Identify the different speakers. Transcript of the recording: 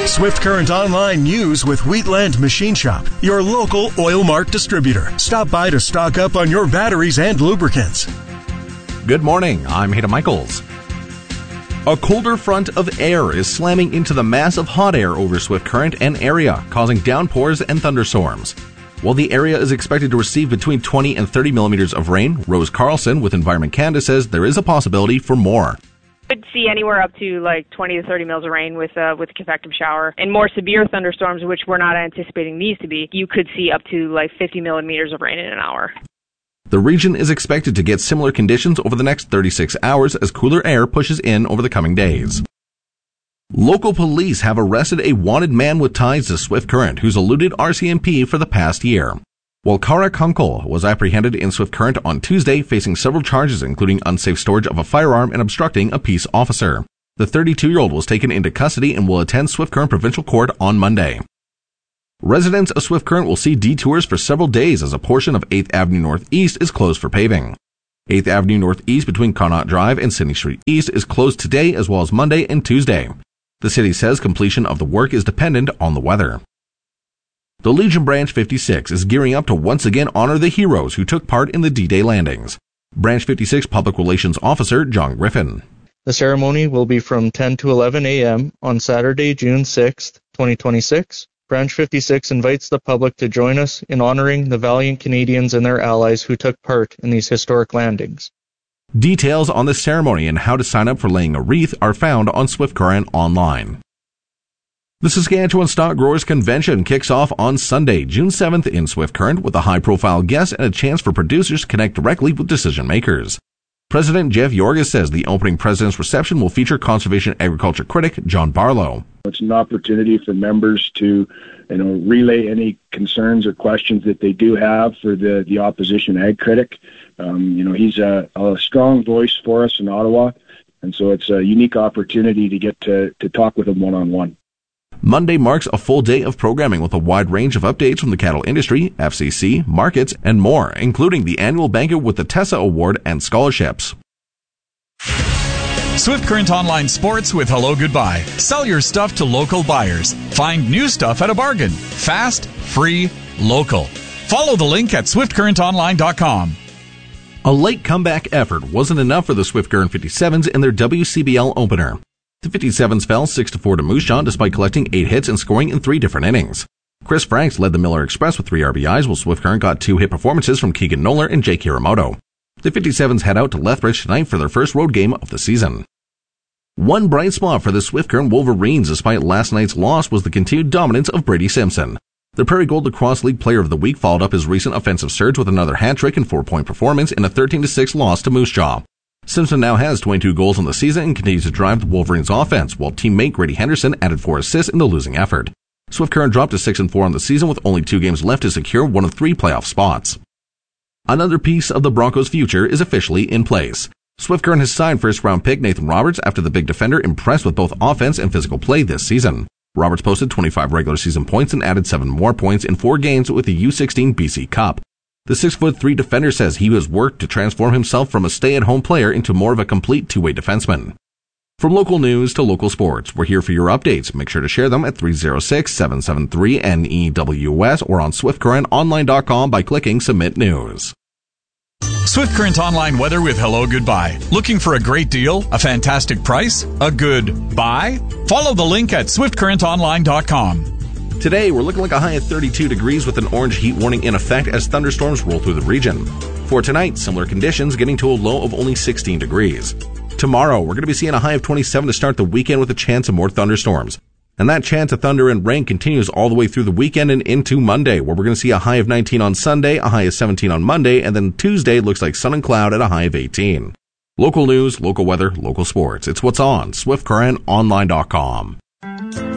Speaker 1: Swift Current Online News with Wheatland Machine Shop, your local Oil Mart distributor. Stop by to stock up on your batteries and lubricants.
Speaker 2: Good morning, I'm Hayden Michaels. A colder front of air is slamming into the mass of hot air over Swift Current and area, causing downpours and thunderstorms. While the area is expected to receive between 20 and 30 millimeters of rain, Rose Carlson with Environment Canada says there is a possibility for more.
Speaker 3: Could see anywhere up to like 20 to 30 mils of rain with a convective shower. And more severe thunderstorms, which we're not anticipating these to be, you could see up to like 50 millimeters of rain in an hour.
Speaker 2: The region is expected to get similar conditions over the next 36 hours as cooler air pushes in over the coming days. Local police have arrested a wanted man with ties to Swift Current who's eluded RCMP for the past year. Walkara Kunkel was apprehended in Swift Current on Tuesday, facing several charges including unsafe storage of a firearm and obstructing a peace officer. The 32-year-old was taken into custody and will attend Swift Current Provincial Court on Monday. Residents of Swift Current will see detours for several days as a portion of 8th Avenue Northeast is closed for paving. 8th Avenue Northeast between Connaught Drive and Sydney Street East is closed today as well as Monday and Tuesday. The city says completion of the work is dependent on the weather. The Legion Branch 56 is gearing up to once again honor the heroes who took part in the D-Day landings. Branch 56 Public Relations Officer John Griffin.
Speaker 4: The ceremony will be from 10 to 11 a.m. on Saturday, June 6, 2026. Branch 56 invites the public to join us in honoring the valiant Canadians and their allies who took part in these historic landings.
Speaker 2: Details on the ceremony and how to sign up for laying a wreath are found on Swift Current online. The Saskatchewan Stock Growers Convention kicks off on Sunday, June 7th in Swift Current with a high-profile guest and a chance for producers to connect directly with decision-makers. President Jeff Yorgas says the opening president's reception will feature conservation agriculture critic John Barlow.
Speaker 5: It's an opportunity for members to relay any concerns or questions that they do have for the opposition ag critic. He's a strong voice for us in Ottawa, and so it's a unique opportunity to get to talk with him one-on-one.
Speaker 2: Monday marks a full day of programming with a wide range of updates from the cattle industry, FCC, markets, and more, including the annual banquet with the Tessa Award and scholarships.
Speaker 6: Swift Current Online Sports with Hello Goodbye. Sell your stuff to local buyers. Find new stuff at a bargain. Fast, free, local. Follow the link at swiftcurrentonline.com.
Speaker 2: A late comeback effort wasn't enough for the Swift Current 57s in their WCBL opener. The 57s fell 6-4 to Moose Jaw despite collecting 8 hits and scoring in 3 different innings. Chris Franks led the Miller Express with 3 RBIs, while Swift Current got 2 hit performances from Keegan Noller and Jake Hiramoto. The 57s head out to Lethbridge tonight for their first road game of the season. One bright spot for the Swift Current Wolverines despite last night's loss was the continued dominance of Brady Simpson. The Prairie Gold Lacrosse League Player of the Week followed up his recent offensive surge with another hat-trick and 4-point performance in a 13-6 loss to Moose Jaw. Simpson now has 22 goals in the season and continues to drive the Wolverines' offense, while teammate Grady Henderson added 4 assists in the losing effort. Swift Current dropped to 6-4 on the season with only 2 games left to secure one of 3 playoff spots. Another piece of the Broncos' future is officially in place. Swift Current has signed first-round pick Nathan Roberts after the big defender impressed with both offense and physical play this season. Roberts posted 25 regular season points and added 7 more points in 4 games with the U16 BC Cup. The 6'3" defender says he has worked to transform himself from a stay-at-home player into more of a complete two-way defenseman. From local news to local sports, we're here for your updates. Make sure to share them at 306-773-NEWS or on SwiftCurrentOnline.com by clicking Submit News.
Speaker 6: Swift Current Online weather with Hello Goodbye. Looking for a great deal? A fantastic price? A good buy? Follow the link at SwiftCurrentOnline.com.
Speaker 2: Today, we're looking like a high of 32 degrees with an orange heat warning in effect as thunderstorms roll through the region. For tonight, similar conditions getting to a low of only 16 degrees. Tomorrow, we're going to be seeing a high of 27 to start the weekend with a chance of more thunderstorms. And that chance of thunder and rain continues all the way through the weekend and into Monday, where we're going to see a high of 19 on Sunday, a high of 17 on Monday, and then Tuesday looks like sun and cloud at a high of 18. Local news, local weather, local sports. It's what's on SwiftCurrentOnline.com.